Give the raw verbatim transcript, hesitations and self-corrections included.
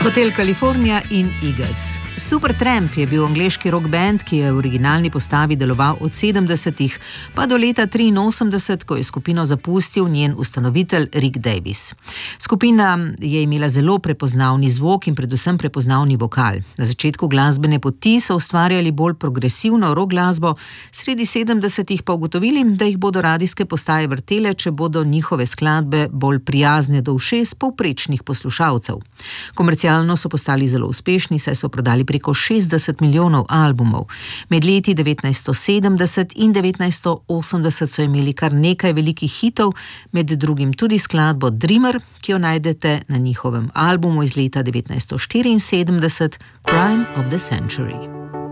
Hotel California in Eagles. Supertramp je bil angleški rock band, ki je v originalni postavi deloval od sedemdesetih pa do leta triinosemdeset, ko je skupino zapustil njen ustanovitelj Rick Davies. Skupina je imela zelo prepoznavni zvok in predvsem prepoznavni vokal. Na začetku glasbene poti so ustvarjali bolj progresivno rock glasbo, sredi sedemdesetih pa ugotovili, da jih bodo radijske postaje vrtele, če bodo njihove skladbe bolj prijazne do ušes povprečnih poslušalcev. Komercialno so postali zelo uspešni, saj so prodali preko šestdeset milijonov albumov. Med leti devetnajststo sedemdeset in devetnajststo osemdeset so imeli kar nekaj velikih hitov, med drugim tudi skladbo Dreamer, ki jo najdete na njihovem albumu iz leta devetnajststo štiriinsedemdeset Crime of the Century.